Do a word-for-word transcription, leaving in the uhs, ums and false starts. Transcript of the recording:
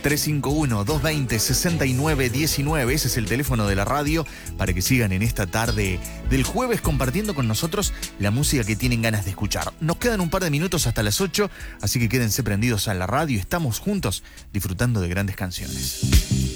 tres cinco uno, dos dos cero, seis nueve uno nueve. Ese es el teléfono de la radio para que sigan en esta tarde del jueves compartiendo con nosotros la música que tienen ganas de escuchar. Nos quedan un par de minutos hasta las ocho, así que quédense prendidos a la radio. Estamos juntos disfrutando de grandes canciones.